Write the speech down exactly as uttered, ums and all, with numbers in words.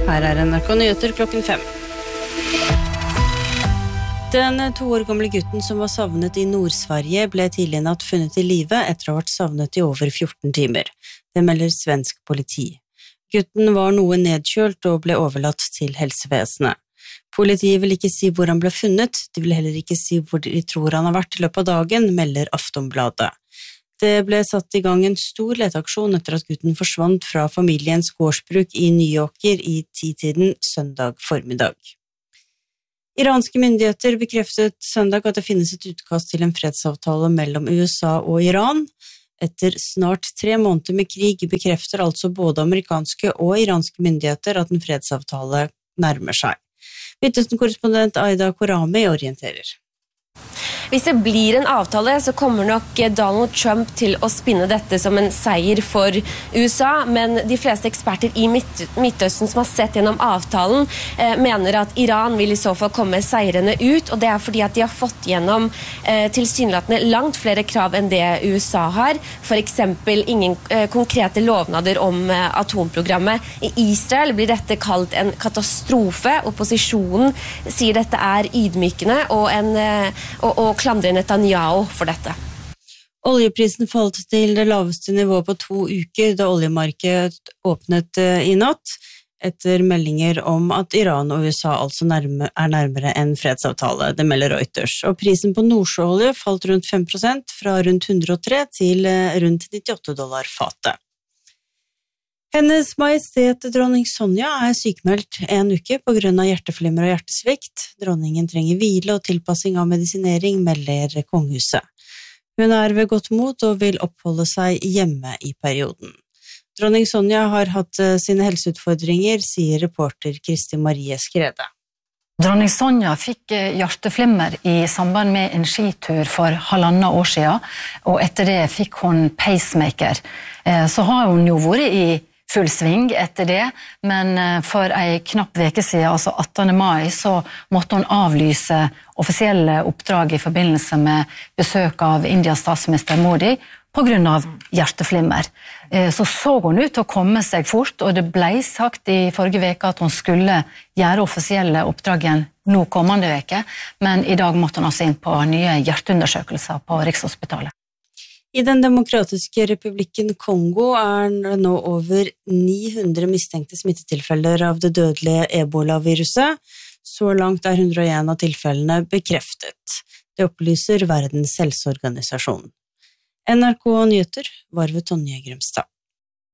Her er N R K Nyheter klokken fem. Den to år gamle gutten som var savnet i Nord-Sverige ble tidlig i natt funnet i live etter å ha vært savnet i over fjorten timer. Det melder svensk politi. Gutten var noe nedkjølt og ble overlatt til helsevesenet. Politiet vil ikke si hvor han ble funnet, de vil heller ikke si hvor de tror han har vært i løpet av dagen, melder Aftonbladet. Det ble satt i gang en stor leteaksjon etter at gutten forsvant fra familiens gårdsbruk i Nyåker i titiden søndag formiddag. Iranske myndigheter bekreftet søndag at det finnes et utkast til en fredsavtale mellom U S A og Iran. Etter snart tre måneder med krig bekrefter altså både amerikanske og iranske myndigheter at en fredsavtale nærmer seg. Midtøsten-korrespondent Aida Korami orienterer. Hvis det blir en avtale, så kommer nok Donald Trump til å spinne dette som en seier for U S A, men de fleste eksperter i Midt Midtøsten som har sett gjennom avtalen, eh, mener at Iran vil i så fall komme seirende ut, og det er fordi at de har fått gjennom eh, tilsynelatende langt flere krav enn det U S A har, for eksempel ingen eh, konkrete lovnader om eh, atomprogrammet. I Israel blir dette kalt en katastrofe. Opposisjonen sier dette er ydmykende og, en, eh, og, og klandrer Netanyahu for dette. Oljeprisen falt til det laveste nivået på to uker da oljemarkedet åpnet i natt, etter meldinger om at Iran og U S A altså nærme, er nærmere en fredsavtale, det melder Reuters. Og prisen på nordsjøolje falt rundt fem prosent, fra rundt hundre og tre til rundt nittiåtte dollar fatet. Hennes Majestet dronning Sonja er sykmeldt en uke på grunn av hjerteflimmer og hjertesvikt. Dronningen trenger hvile og tilpassing av medisinering, melder kongehuset. Hun er ved godt mot og vil oppholde seg hjemme i perioden. Dronning Sonja har hatt sine helseutfordringer, sier reporter Kristi Marie Skrede. Dronning Sonja fikk hjerteflimmer i samband med en skitur for halvannet år siden, og etter det fikk hun pacemaker. Så har hun jo vært i full sving etter det, men for en knapp veke siden, altså attende mai, så måtte hun avlyse offisielle oppdrag i forbindelse med besøk av Indias statsminister Modi på grunn av hjerteflimmer. Så så hun ut til å komme seg fort, og det ble sagt i forrige veke at hun skulle gjøre offisielle oppdrag igjen nå kommende veke, men i dag måtte hun altså inn på nye hjerteundersøkelser på Rikshospitalet. I den demokratiske republikken Kongo er det nå over ni hundre mistenkte smittetilfeller av det dødelige ebola-viruset. Så langt er hundre og en av tilfellene bekreftet. Det opplyser Verdens helseorganisasjon. N R K Nyheter var ved Tonje Grimstad.